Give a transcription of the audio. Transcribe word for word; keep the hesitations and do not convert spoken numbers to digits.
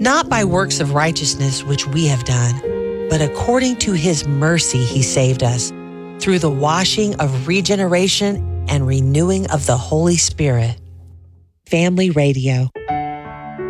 not by works of righteousness which we have done, but according to his mercy he saved us, through the washing of regeneration and renewing of the Holy Spirit. Family Radio.